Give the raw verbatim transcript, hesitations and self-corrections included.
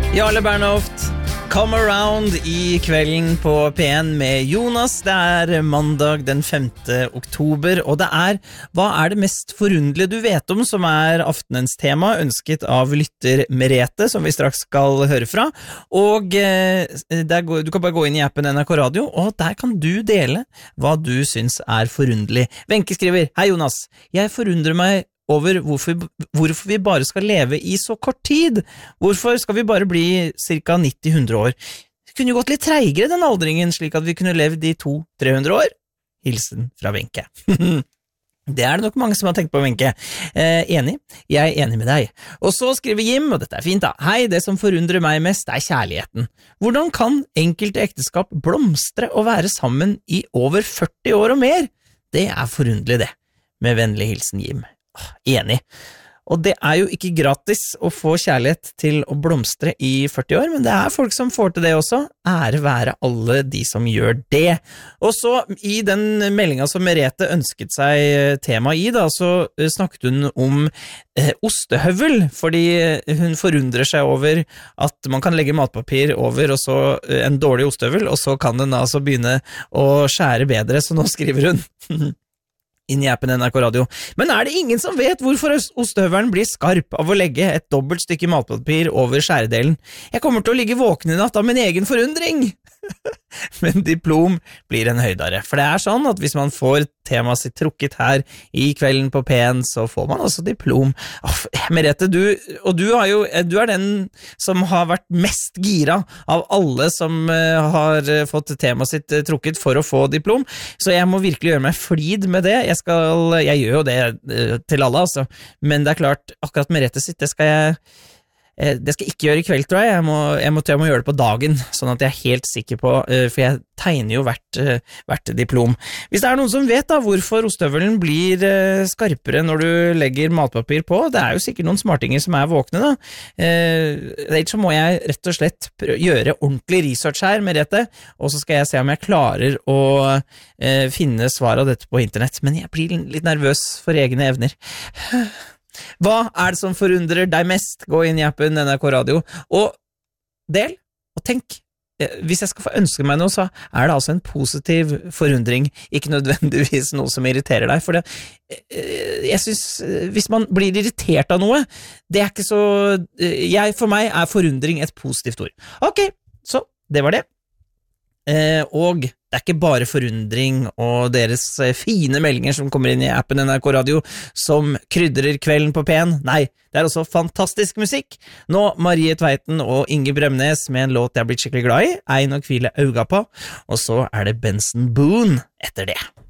Jarle Bernhoft, Come Around i kvelden på P en med Jonas. Det er mandag den femte oktober, og det er Hva er det mest forunderlige du vet om, som er aftenens tema, ønsket av lytter Merete, som vi straks skal høre fra. Og eh, der, du kan bare gå inn i appen N R K Radio, og der kan du dele hva du syns er forunderlig. Wenche skriver: Hei Jonas, jeg forundrer meg over hvorfor, hvorfor vi bare skal leve i så kort tid. Hvorfor skal vi bare bli cirka nitti til hundre år? Det kunne jo gått litt treigere den aldringen, slik at vi kunne levd i to til tre hundre år. Hilsen fra Wenche. Det er det nok mange som har tenkt på, Wenche. Eh, enig? Jeg er enig med deg. Og så skriver Jim, og dette er fint da: Hei, det som forundrer meg mest er kjærligheten. Hvordan kan enkelte ekteskap blomstre og være sammen i over førti år og mer? Det er forunderlig det. Med vennlig hilsen Jim. Enig. Og det er jo ikke gratis å få kjærlighet til å blomstre i førti år, men det er folk som får til det også. Ære være alle de som gjør det. Og så i den meldingen som Merete ønsket seg tema i, da, så snakket hun om eh, ostehøvel, fordi hun forundrer seg over at man kan legge matpapir over og så en dårlig ostehøvel, og så kan den altså begynne å skjære bedre, så nå skriver hun inn i appen N R K Radio. Men er det ingen som vet hvorfor ostehøvelen blir skarp av å legge et dobbelt stykke matpapir over skjæredelen? Jeg kommer til å ligge våken i natt av min egen forundring! Men diplom blir en høydare. For det er sånn at hvis man får temaet sitt trukket her i kvelden på P en, så får man også diplom. Oh, Merete, du, og du, har jo, du er den som har vært mest gira av alle som uh, har fått temaet sitt uh, trukket for å få diplom, så jeg må virkelig gjøre meg flid med det. Jeg, skal, jeg gjør jo det uh, til alle, altså. Men det er klart, akkurat Merete sitt, det skal jeg Det skal jeg ikke gjøre i kveld, tror jeg. Jeg må, jeg må, jeg må gjøre det på dagen, sånn at jeg er helt sikker på, for jeg tegner jo hvert, hvert diplom. Hvis det er noen som vet da, hvorfor ostehøvelen blir skarpere når du legger matpapir på, det er jo sikkert noen smartinger som er våkne da. Ellers så må jeg rett og slett gjøre ordentlig research her, Merete, og så skal jeg se om jeg klarer å finne svar av dette på internett. Men jeg blir litt nervøs for egne evner. Hva er det som forundrer deg mest? Gå inn i appen N R K Radio og del, og tenk. Hvis jeg skal få ønske meg noe, så er det altså en positiv forundring, ikke nødvendigvis noe som irriterer deg, for det, jeg synes, hvis man blir irritert av noe, det er ikke så, jeg, for meg er forundring et positivt ord. Ok, så det var det. Og det er ikke bare forundring og deres fine meldinger som kommer inn i appen N R K Radio som krydrer kvelden på P en. Nei, det er også fantastisk musikk. Nå Marie Tveiten og Inge Bremnes med en låt jeg har blitt skikkelig glad i, Ein og hvile auga på, og så er det Benson Boone etter det.